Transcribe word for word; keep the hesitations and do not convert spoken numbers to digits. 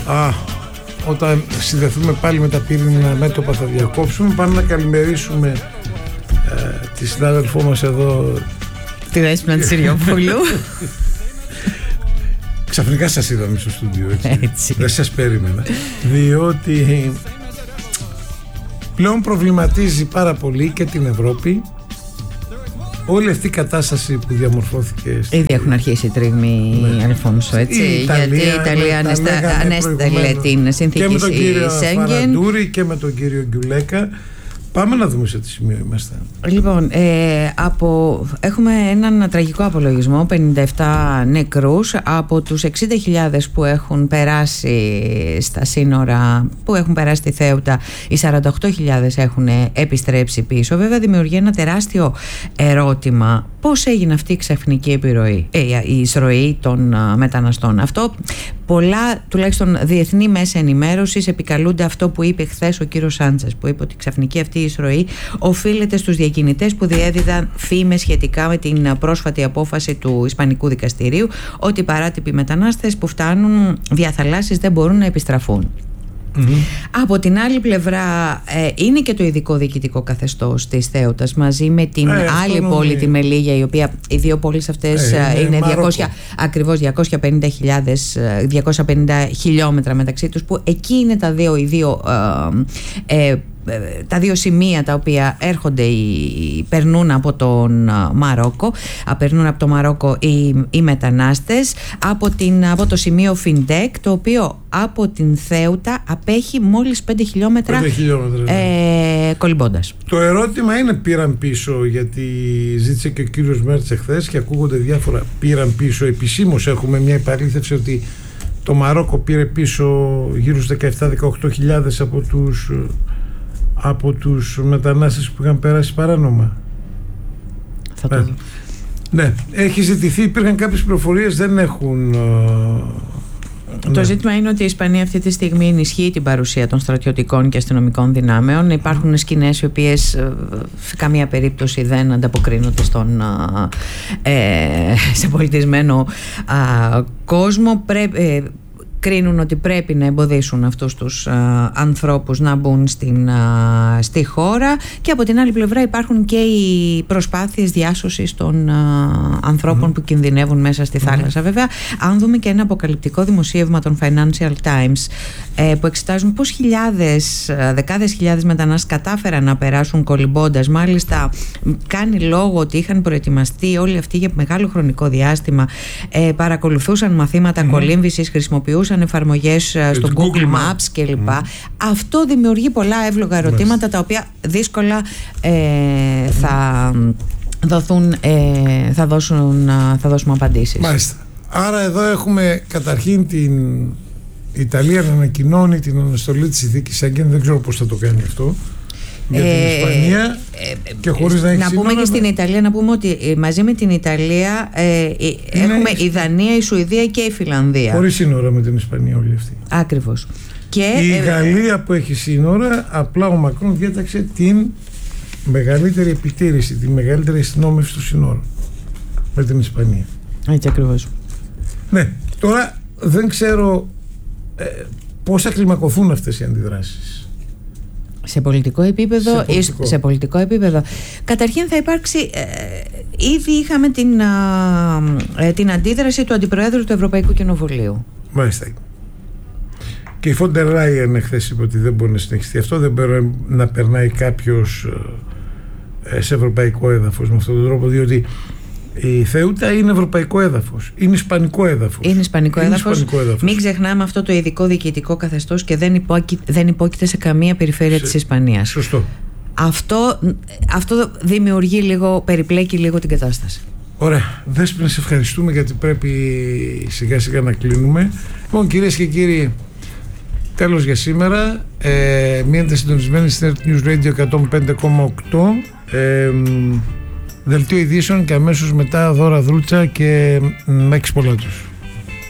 Α, όταν συνδεθούμε πάλι με τα πύρινα μέτωπα θα διακόψουμε. Πάμε να καλημερίσουμε ε, τη συνάδελφό μας εδώ, τη Δέσποινα Τσιριόπουλου. Ξαφνικά σας είδαμε στο στούντιο, έτσι. έτσι. Δεν σας περίμενα. Διότι πλέον προβληματίζει πάρα πολύ και την Ευρώπη όλη αυτή η κατάσταση που διαμορφώθηκε. Ήδη έχουν αρχίσει οι τρίγμοι, ναι. Αλφόνσο, έτσι. Η Ιταλία, γιατί η Ιταλία ανέστηλε την συνθήκη και με τον κύριο Σέγγεν Φαραντούρη και με τον κύριο Γκιουλέκα. Πάμε να δούμε σε τι σημείο είμαστε. Λοιπόν, ε, από, έχουμε έναν τραγικό απολογισμό, πενήντα επτά νεκρούς. Από τους εξήντα χιλιάδες που έχουν περάσει στα σύνορα, που έχουν περάσει τη Θέουτα, οι σαράντα οκτώ χιλιάδες έχουν επιστρέψει πίσω. Βέβαια δημιουργεί ένα τεράστιο ερώτημα: πώς έγινε αυτή η ξαφνική επιρροή, ε, η εισρωή των uh, μεταναστών. Αυτό πολλά, τουλάχιστον διεθνή μέσα ενημέρωσης, επικαλούνται αυτό που είπε χθες ο κύριος Σάντσες, που είπε ότι η ξαφνική αυτή εισρωή οφείλεται στους διακινητές που διέδιδαν φήμες σχετικά με την πρόσφατη απόφαση του Ισπανικού Δικαστηρίου ότι οι παράτυποι μετανάστες που φτάνουν δια θαλάσσης δεν μπορούν να επιστραφούν. Mm-hmm. Από την άλλη πλευρά ε, είναι και το ειδικό διοικητικό καθεστώς της Θέουτας μαζί με την ε, άλλη πόλη, τη Μελίγια, η οποία οι δύο πόλεις αυτές ε, είναι, είναι διακόσια, ακριβώς διακόσιες πενήντα χιλιάδες, διακόσια πενήντα χιλιόμετρα μεταξύ τους, που εκεί είναι τα δύο, οι δύο ε, ε, τα δύο σημεία τα οποία έρχονται οι, περνούν από τον Μαρόκο, περνούν από το Μαρόκο οι, οι μετανάστες από, την, από το σημείο Φιντέκ, το οποίο από την Θέουτα απέχει μόλις πέντε χιλιόμετρα, πέντε χιλιόμετρα ε, κολυμπώντας. Το ερώτημα είναι, πήραν πίσω, γιατί ζήτησε και ο κύριος Μέρτς εχθές και ακούγονται διάφορα, πήραν πίσω επισήμως. Έχουμε μια επαλήθευση ότι το Μαρόκο πήρε πίσω γύρω στους δεκαεπτά με δεκαοκτώ χιλιάδες από τους από τους μετανάστες που είχαν περάσει παράνομα. Θα το... ε, ναι, έχει ζητηθεί, υπήρχαν κάποιες πληροφορίες, δεν έχουν. Το ναι. ζήτημα είναι ότι η Ισπανία αυτή τη στιγμή ενισχύει την παρουσία των στρατιωτικών και αστυνομικών δυνάμεων. Υπάρχουν σκηνές οι οποίες σε καμία περίπτωση δεν ανταποκρίνονται στον, ε, σε πολιτισμένο α, κόσμο. Πρέπει ε, κρίνουν ότι πρέπει να εμποδίσουν αυτούς τους α, ανθρώπους να μπουν στην, α, στη χώρα, και από την άλλη πλευρά υπάρχουν και οι προσπάθειες διάσωσης των α, ανθρώπων mm. που κινδυνεύουν μέσα στη θάλασσα. Mm. Βέβαια, αν δούμε και ένα αποκαλυπτικό δημοσίευμα των Financial Times ε, που εξετάζουν πώς χιλιάδες, δεκάδες χιλιάδες μετανάστες κατάφεραν να περάσουν κολυμπώντας, μάλιστα κάνει λόγο ότι είχαν προετοιμαστεί όλοι αυτοί για μεγάλο χρονικό διάστημα, ε, παρακολουθούσαν μαθήματα mm. κολύμβησης, χρησιμοποιούσαν εφαρμογές στο Google, Google Maps κλπ. Mm. Αυτό δημιουργεί πολλά εύλογα ερωτήματα, τα οποία δύσκολα ε, θα δοθούν, ε, θα, δώσουν, θα δώσουμε απαντήσεις. Μάλιστα. Άρα εδώ έχουμε καταρχήν την Ιταλία να ανακοινώνει την αναστολή της συνθήκης Σέγγεν. Δεν ξέρω πώς θα το κάνει αυτό για την ε, Ισπανία ε, και χωρίς να έχει να πούμε και στην Ιταλία, να πούμε ότι μαζί με την Ιταλία ε, ε, έχουμε η Δανία, η Σουηδία και η Φιλανδία. Χωρίς σύνορα με την Ισπανία όλη αυτή. Ακριβώς. Και, η ε, Γαλλία που έχει σύνορα, απλά ο Μακρόν διέταξε την μεγαλύτερη επιτήρηση, τη μεγαλύτερη αστυνόμευση του σύνορου με την Ισπανία. Έτσι ακριβώς. Ναι, τώρα δεν ξέρω ε, πώς θα κλιμακωθούν αυτές οι αντιδράσεις. Σε πολιτικό επίπεδο, σε πολιτικό. σε πολιτικό επίπεδο. Καταρχήν θα υπάρξει, ε, ήδη είχαμε την, ε, την αντίδραση του Αντιπροέδρου του Ευρωπαϊκού Κοινοβουλίου. Μάλιστα. Και η Φόντερ Ράιεν εχθές είπε ότι δεν μπορεί να συνεχιστεί αυτό, δεν μπορεί να περνάει κάποιος ε, σε ευρωπαϊκό έδαφος με αυτόν τον τρόπο, διότι η Θέουτα είναι ευρωπαϊκό έδαφος. Είναι ισπανικό έδαφος. Είναι ισπανικό, είναι έδαφος. ισπανικό έδαφος. Μην ξεχνάμε αυτό το ειδικό διοικητικό καθεστώς και δεν, υπόκει, δεν υπόκειται σε καμία περιφέρεια σε... της Ισπανίας. Σωστό. Αυτό, αυτό δημιουργεί λίγο, περιπλέκει λίγο την κατάσταση. Ωραία. Δέσποινα, σε ευχαριστούμε, γιατί πρέπει σιγά σιγά να κλείνουμε. Λοιπόν, κυρίες και κύριοι, τέλος για σήμερα. Ε, μείνετε συντονισμένοι στην News Radio εκατόν πέντε κόμμα οκτώ. Ε, Δελτίο ειδήσεων και αμέσως μετά δώρα δρούτσα και μέξ πολλά τους.